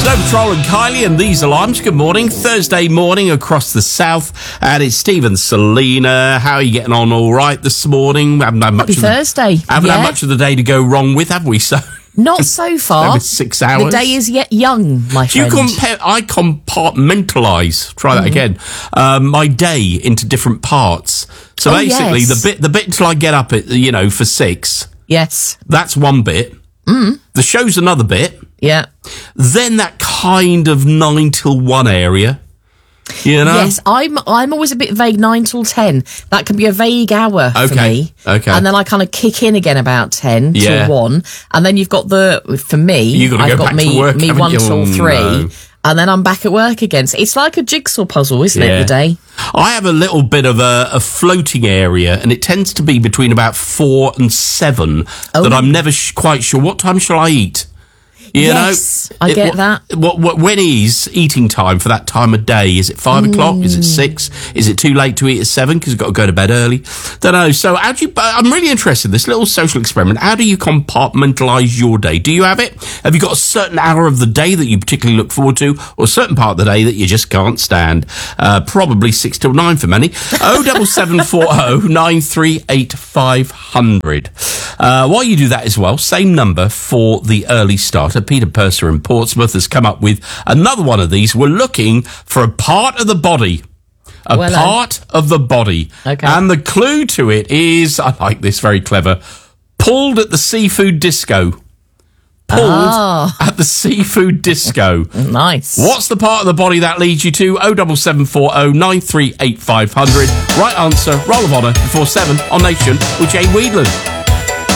Snow Patrol and Kylie and these alarms. Good morning. Thursday morning across the south. And it's Steve and Selena. How are you getting on all right this morning? Haven't had much Happy Thursday. Haven't had much of the day to go wrong with, have we? So not so far. Over 6 hours. The day is yet young, my friend. I compartmentalise. Try that again. My day into different parts. So basically, yes. the bit until I get up at for 6. Yes. That's one bit. The show's another bit. Yeah. Then that kind of 9 till 1 area. Yes, I'm always a bit vague, 9 till 10. That can be a vague hour for me. Okay. And then I kind of kick in again about 10 till 1. And then you've got for me, I've got me 1 till 3. No. And then I'm back at work again. So it's like a jigsaw puzzle, isn't it, the day? I have a little bit of a floating area, and it tends to be between about 4 and 7 that I'm never quite sure. What time shall I eat? Yes, I get that. When is eating time for that time of day? Is it 5 o'clock? Is it 6? Is it too late to eat at 7 because you've got to go to bed early? Don't know. So I'm really interested in this little social experiment. How do you compartmentalise your day? Do you have it? Have you got a certain hour of the day that you particularly look forward to, or a certain part of the day that you just can't stand? Probably 6 till 9 for many. 07740 938 500. While you do that as well, same number for the early starter. Peter Purser in Portsmouth has come up with another one of these. We're looking for a part of the body. Part of the body. Okay. And the clue to it is, I like this, very clever, pulled at the seafood disco. At the seafood disco. Nice. What's the part of the body that leads you to? 07740 938 500. Right answer, roll of honour before 7 on Nation with Jane Wheedland.